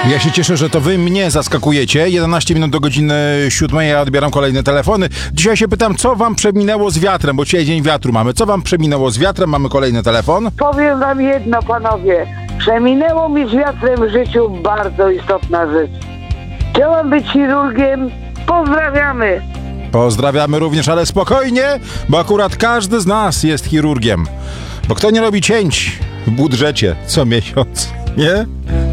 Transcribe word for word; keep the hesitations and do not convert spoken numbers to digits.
Ja się cieszę, że to wy mnie zaskakujecie. jedenaście minut do godziny siódmej, ja odbieram kolejne telefony. Dzisiaj się pytam, co wam przeminęło z wiatrem, bo dzisiaj dzień wiatru mamy. Co wam przeminęło z wiatrem? Mamy kolejny telefon. Powiem wam jedno, panowie. Przeminęło mi z wiatrem w życiu bardzo istotna rzecz. Chciałam być chirurgiem. Pozdrawiamy. Pozdrawiamy również, ale spokojnie, bo akurat każdy z nas jest chirurgiem. Bo kto nie robi cięć w budżecie co miesiąc, nie?